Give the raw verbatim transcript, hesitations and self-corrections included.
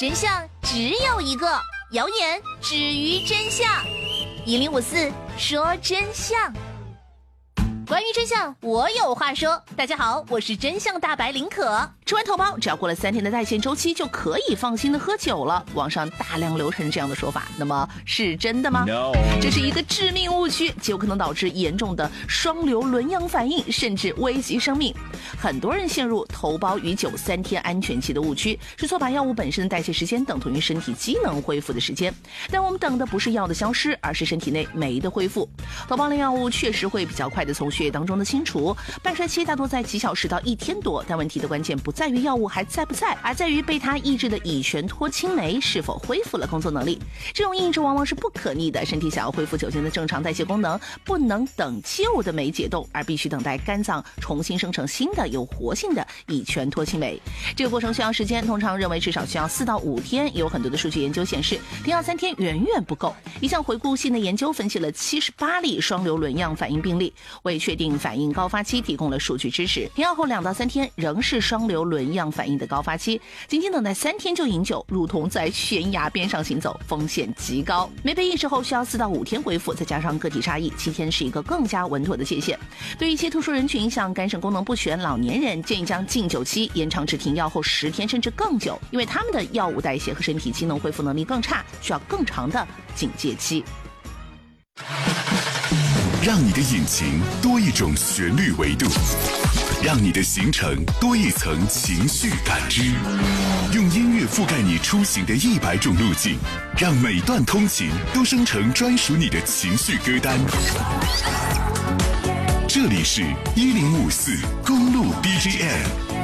真相只有一个，谣言止于真相。一零五四说真相。关于真相，我有话说。大家好，我是真相大白林可。吃完头孢，只要过了三天的代谢周期，就可以放心的喝酒了。网上大量流传这样的说法，那么是真的吗？ No. 这是一个致命误区，极有可能导致严重的双硫仑样反应，甚至危及生命。很多人陷入头孢与酒三天安全期的误区，是错把药物本身的代谢时间等同于身体机能恢复的时间。但我们等的不是药的消失，而是身体内酶的恢复。头孢类药物确实会比较快的从血液当中的清除，半衰期大多在几小时到一天多。但问题的关键不在于药物还在不在，而在于被它抑制的乙醛脱氢酶是否恢复了工作能力。这种抑制往往是不可逆的，身体想要恢复酒精的正常代谢功能，不能等旧的酶解冻，而必须等待肝脏重新生成新的有活性的乙醛脱氢酶。这个过程需要时间，通常认为至少需要四到五天。有很多的数据研究显示，停药三天远远不够。一项回顾性的研究分析了七十八例双硫仑样反应病例，为确定反应高发期提供了数据支持。停药后两到三天仍是双硫仑样反应的高发期，仅仅等待三天就饮酒，如同在悬崖边上行走，风险极高。酶被抑制后需要四到五天恢复，再加上个体差异，七天是一个更加稳妥的界限。对于一些特殊人群，像肝肾功能不全、老年人，建议将禁酒期延长至停药后十天甚至更久，因为他们的药物代谢和身体机能恢复能力更差，需要更长的警戒期。 让你的引擎多一种旋律维度，让你的行程多一层情绪感知，用音乐覆盖你出行的一百种路径，让每段通勤都生成专属你的情绪歌单。这里是一零五四公路 B G M。